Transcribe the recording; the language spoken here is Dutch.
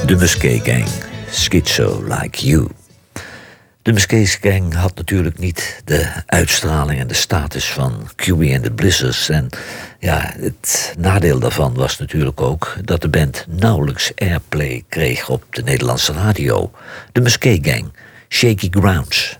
De Musquet Gang, Schizo Like You. De Musquet Gang had natuurlijk niet de uitstraling en de status van QB and the Blizzards. En ja, het nadeel daarvan was natuurlijk ook dat de band nauwelijks airplay kreeg op de Nederlandse radio. De Musquet Gang, Shaky Grounds.